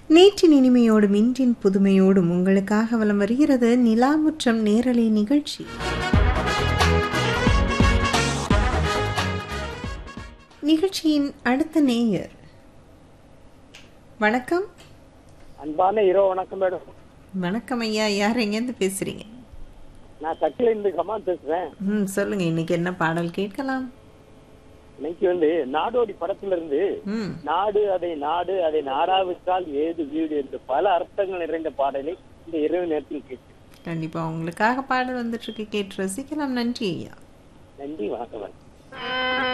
நேற்றின் இனிமையோடும் இன்றின் புதுமையோடும் உங்களுக்காக வலம் வருகிறது நிலாமுற்றம் நேரலை நிகழ்ச்சி. நிகழ்ச்சியின் அடுத்த நேயர். வணக்கம். அன்பான இரவு வணக்கம் மேடம். வணக்கம் ஐயா, யார் எங்கேருந்து பேசுறீங்க? நான் கட்டில இருந்து கமான் பேசுறேன். சொல்லுங்க, இன்னைக்கு என்ன பாடல் கேட்கலாம்? இன்னைக்கு நாடோடி படத்துல இருந்து நாடு அதை நாடாவிட்டால் ஏது வீடு என்று பல அர்த்தங்கள் நிறைந்த பாடலை இந்த இரவு நேரத்தில் கேட்கிறேன். கண்டிப்பா உங்களுக்காக பாடல் வந்துட்டு இருக்கு, கேட்டு ரசிக்கலாம். நன்றி ஐயா. நன்றி, வணக்கம்.